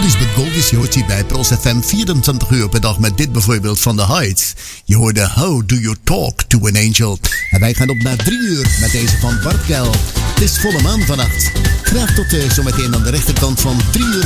Oldies but Goldies, je hoort hier bij Pros FM 24 uur per dag met dit bijvoorbeeld van The Heights. Je hoorde How Do You Talk To An Angel. En wij gaan op naar 3 uur met deze van Bart Kel. Het is volle maan vannacht. Graag tot zometeen aan de rechterkant van 3 uur.